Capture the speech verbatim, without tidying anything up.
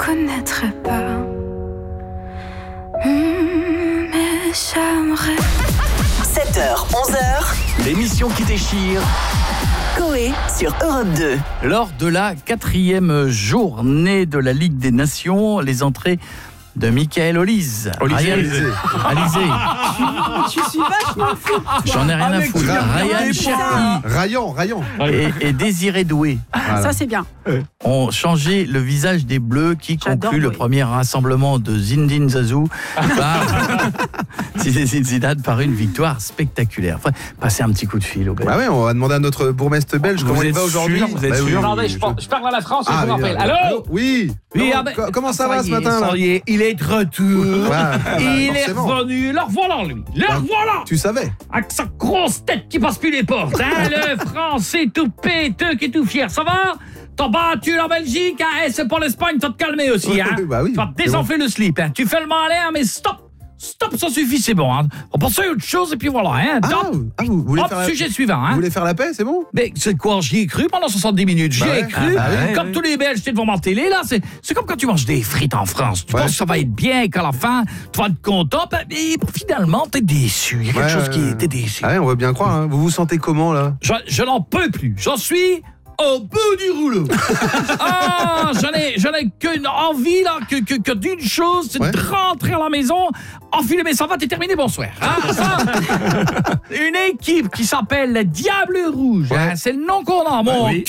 reconnaîtrais pas. Mmh, mais j'aimerais. sept heures, onze heures. L'émission qui déchire. Coé sur Europe deux. Lors de la quatrième journée de la Ligue des Nations, les entrées de Michael Olise. Olysée. Alizé. Je suis vachement fou. J'en ai rien à foutre. Ryan Cherki Rayan, Rayan. et, et Désiré Doué Voilà. Ça, c'est bien. ont changé le visage des Bleus qui J'adore conclut le Doué. premier rassemblement de Zinedine Zazou par Zinedine Zidane par une victoire spectaculaire. Enfin, passez un petit coup de fil au gars. Bah ouais, on va demander à notre bourgmestre belge Vous comment il êtes va aujourd'hui. sûr, vous êtes Bah oui, sûr oui, Attendez, oui, je, parle, je parle à la France et Ah, je vous oui, rappelle. euh, Allô? Oui. Oui, Comment, ah ben, co- comment ça va ça ce y est, matin là ça y est, il est de retour. Ouais, il bah, est forcément. revenu. Le revoilà, lui. Le Bah, revoilà. Tu savais. Avec sa grosse tête qui passe plus les portes. Hein, le français tout péteux qui est tout fier. Ça va? T'as battu la Belgique, hein? Eh, c'est pour l'Espagne, t'as te calmer aussi. Hein? Bah oui, Tu vas te c'est désenfler le slip. Hein? Tu fais le malin, mais stop. Stop, ça suffit, c'est bon. Hein? On pense à autre chose et puis voilà. Hein? Ah, Top. ah, vous voulez Hop, faire la... sujet suivant. Hein? Vous voulez faire la paix, c'est bon? Mais c'est quoi, j'y ai cru pendant soixante-dix minutes, j'y Bah ai ouais. cru. Ah bah ouais, comme ouais. tous les Belges, t'es devant ma télé, là, c'est, c'est comme quand tu manges des frites en France. Tu Ouais. penses que ça va être bien et qu'à la fin, tu vas être content, ben, mais finalement, t'es déçu. Il y a quelque Ouais, chose qui ouais, est, t'es déçu. Ah ouais, on veut bien croire. Hein. Vous vous sentez comment là? Je, je n'en peux plus. J'en suis au bout du rouleau. Ah, j'en ai, j'en ai qu'une envie, là, que, que, que d'une chose, c'est Ouais. de rentrer à la maison, enfiler mes savates et terminer, bonsoir. Hein, ça, une équipe qui s'appelle les Diables Rouges. Ouais. Hein, c'est le nom qu'on a. Mon oui.